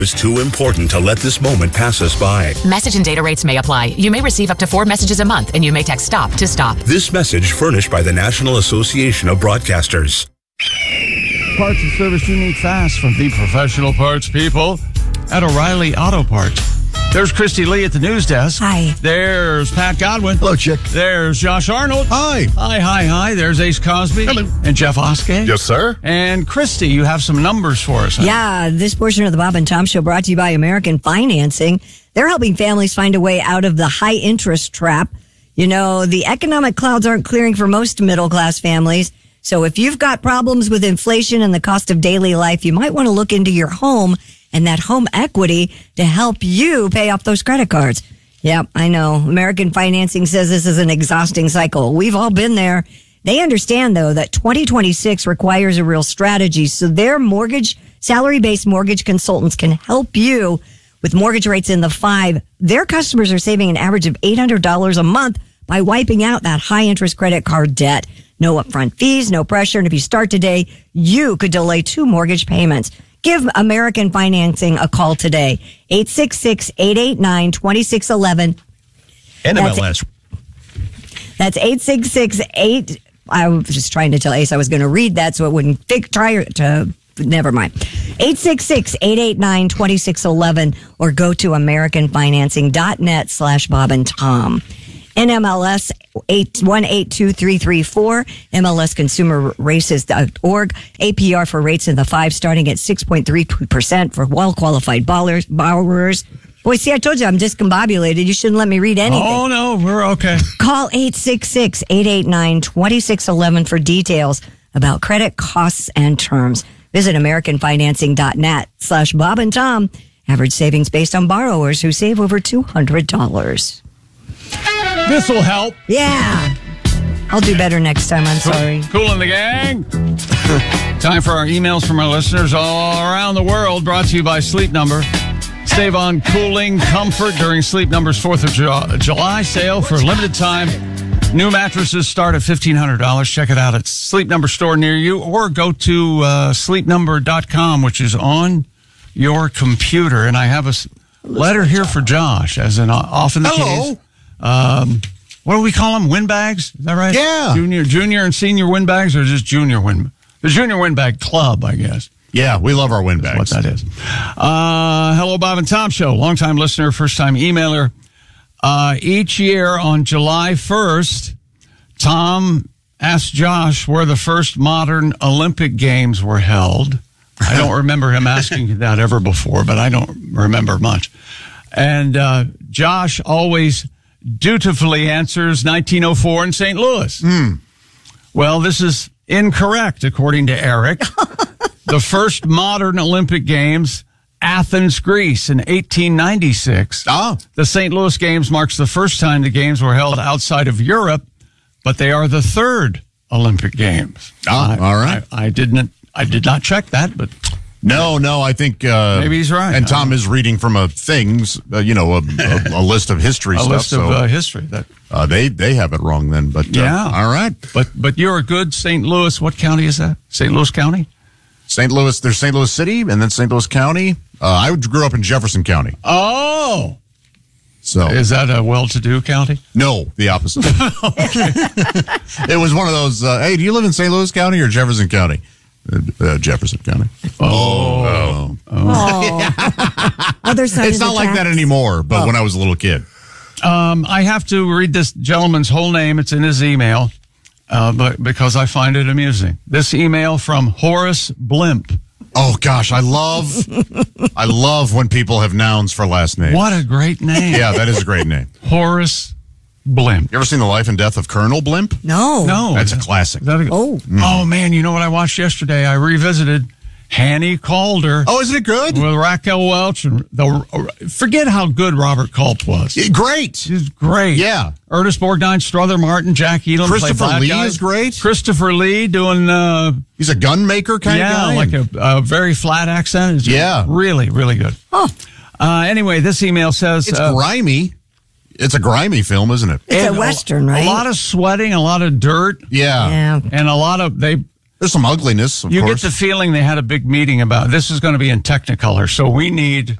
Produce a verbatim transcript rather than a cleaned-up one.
It's too important to let this moment pass us by. Message and data rates may apply. You may receive up to four messages a month, and you may text STOP to stop. This message furnished by the National Association of Broadcasters. Parts and service you need fast from the professional parts people at O'Reilly Auto Parts. There's Christy Lee at the news desk. Hi. There's Pat Godwin. Hello, Chick. There's Josh Arnold. Hi. Hi, hi, hi. There's Ace Cosby. Hello. And Jeff Oskey. Yes, sir. And Christy, you have some numbers for us. Huh? Yeah, this portion of the Bob and Tom Show brought to you by American Financing. They're helping families find a way out of the high interest trap. You know, the economic clouds aren't clearing for most middle class families. So if you've got problems with inflation and the cost of daily life, you might want to look into your home and that home equity to help you pay off those credit cards. Yep, I know. American Financing says this is an exhausting cycle. We've all been there. They understand, though, that twenty twenty-six requires a real strategy. So their mortgage, salary-based mortgage consultants can help you with mortgage rates in the five. Their customers are saving an average of eight hundred dollars a month by wiping out that high-interest credit card debt. No upfront fees, no pressure. And if you start today, you could delay two mortgage payments. Give American Financing a call today. eight six six, eight eight nine, two six one one. N M L S. That's eight six six eight. I was just trying to tell Ace I was going to read that so it wouldn't fig- try to. Never mind. eight six six, eight eight nine, two six one one or go to americanfinancing.net slash Bob and Tom. N M L S eight one eight two three three four, M L S consumer races dot org. A P R for rates in the five starting at six point three percent for well-qualified borrowers. borrowers. Boy, see, I told you I'm discombobulated. You shouldn't let me read anything. Oh, no, we're okay. Call eight six six, eight eight nine, two six one one for details about credit costs and terms. Visit americanfinancing.net slash Bob and Tom. Average savings based on borrowers who save over two hundred dollars. This will help. Yeah. I'll do better next time. I'm sorry. Cool in the gang. Time for our emails from our listeners all around the world, brought to you by Sleep Number. Save on cooling comfort during Sleep Number's fourth of July sale for a limited time. New mattresses start at fifteen hundred dollars. Check it out at Sleep Number store near you, or go to uh, sleep number dot com, which is on your computer. And I have a letter here for Josh, as in often the Hello. case. Um, what do we call them? Windbags? Is that right? Yeah. Junior, junior, and senior windbags, or just junior wind? The Junior Windbag Club, I guess. Yeah, we love our windbags. That's what that is. Uh, hello, Bob and Tom Show. Longtime listener, first-time emailer. Uh, each year on July first, Tom asked Josh where the first modern Olympic Games were held. I don't remember him asking that ever before, but I don't remember much. And uh, Josh always dutifully answers nineteen oh four in Saint Louis. Mm. Well, this is incorrect, according to Eric. The first modern Olympic Games, Athens, Greece, in eighteen ninety-six. Ah. The Saint Louis Games marks the first time the Games were held outside of Europe, but they are the third Olympic Games. Ah, I, all right. I, I didn't. I did not check that, but No, no, I think uh, maybe he's right. And Tom is reading from a things, uh, you know, a, a, a list of history a stuff. list so of uh, history. That uh, they they have it wrong then. But uh, yeah, all right. But but you're a good Saint Louis. What county is that? Saint Louis County. Saint Louis. There's Saint Louis City, and then Saint Louis County. Uh, I grew up in Jefferson County. Oh, so is that a well-to-do county? No, the opposite. It was one of those. Uh, hey, do you live in Saint Louis County or Jefferson County? Uh, Jefferson County. Oh, oh, oh. Other side it's of the not like tracks. that anymore. But Oh. when I was a little kid, um, I have to read this gentleman's whole name. It's in his email, uh, but because I find it amusing. This email from Horace Blimp. oh gosh, I love, I love when people have nouns for last names. What a great name! Yeah, that is a great name. Horace Blimp. You ever seen The Life and Death of Colonel Blimp? No. No, That's a classic. Is that a- Oh. oh man! You know what I watched yesterday? I revisited Hanny Calder. Oh, isn't it good? With Raquel Welch and the forget how good Robert Culp was. Yeah, great. He's great. Yeah. Ernest Borgnine, Strother Martin, Jack Elam. play Christopher bad Lee guys. is great. Christopher Lee doing uh, He's a gun maker kind yeah, of guy. like a, a very flat accent. It's Yeah. really, really good. Oh. Uh, anyway, this email says It's uh, grimy. It's a grimy film, isn't it? It's a and Western, right? A lot of sweating, a lot of dirt, Yeah. Yeah. and a lot of they. There's some ugliness, of You course. get the feeling they had a big meeting about this is going to be in Technicolor, so we need